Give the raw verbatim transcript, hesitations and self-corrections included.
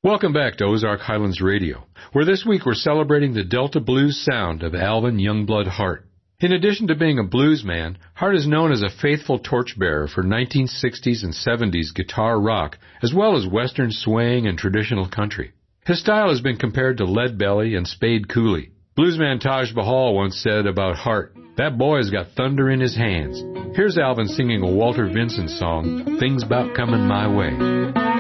Welcome back to Ozark Highlands Radio, where this week we're celebrating the Delta blues sound of Alvin Youngblood Hart. In addition to being a blues man, Hart is known as a faithful torchbearer for nineteen sixties and seventies guitar rock, as well as western swing and traditional country. His style has been compared to Leadbelly and Spade Cooley. Bluesman Taj Mahal once said about Hart, "That boy's got thunder in his hands." Here's Alvin singing a Walter Vinson song, "Things 'Bout Coming My Way."